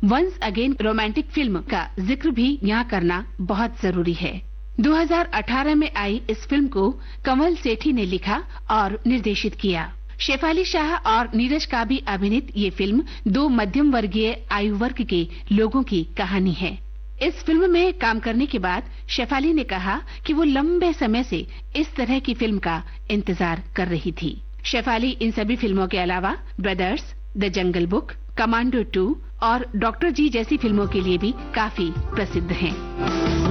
Once again romantic film का जिक्र भी यहाँ करना बहुत जरूरी है। 2018 में आई इस फिल्म को कमल सेठी ने लिखा और निर्देशित किया। शेफाली शाह और नीरज का भी अभिनीत ये फिल्म 2 मध्यम वर्गीय आयु वर्ग के लोगों की कहानी है। इस फिल्म में काम करने के बाद शेफाली ने कहा कि वो लंबे समय से इस तरह की फिल्म का इंतजार कर रही थी। शेफाली इन सभी फिल्मों के अलावा brothers, the jungle book, commando 2 और डॉक्टर जी जैसी फिल्मों के लिए भी काफी प्रसिद्ध हैं।